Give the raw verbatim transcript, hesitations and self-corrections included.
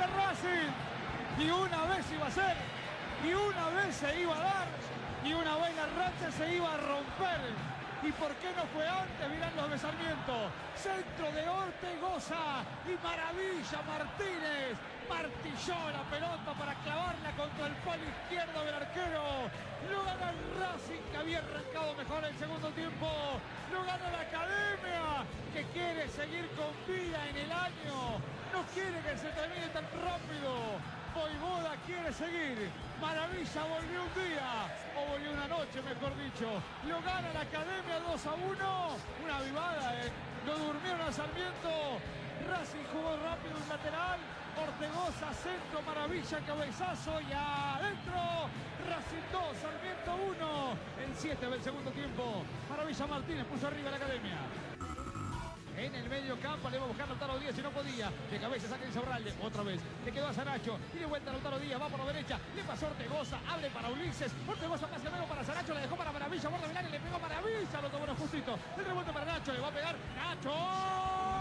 de Racing. Y una vez iba a ser, y una vez se iba a dar, y una vez la racha se iba a romper. ¿Y por qué no fue antes? Mirán los de Sarmiento. Centro de Ortegoza y maravilla Martínez. Martilló la pelota para clavarla contra el palo izquierdo del arquero. Lo gana el Racing, que había arrancado mejor el segundo tiempo. Lo gana la Academia, que quiere seguir con vida en el año. No quiere que se termine tan rápido. Voivoda quiere seguir. Maravilla volvió un día, o volvió una noche, mejor dicho. Lo gana la Academia dos a uno. Una avivada, ¿eh? Lo durmieron a Sarmiento. Racing jugó rápido un lateral. Ortegoza, centro, Maravilla, cabezazo y adentro. Racing dos, Sarmiento uno. En siete del segundo tiempo. Maravilla Martínez puso arriba a la Academia. En el medio campo le va a buscar Lautaro Díaz y no podía. De cabeza saca Insaurralde. Otra vez. Le quedó a Saracho. Y de vuelta Lautaro Díaz. Va por la derecha. Le pasó Ortegoza. Abre para Ulises. Ortegoza pasa luego para Saracho. Le dejó para Maravilla. Borda Milán y le pegó Maravilla. Lo tomó justito. El rebote para Nacho. Le va a pegar Nacho.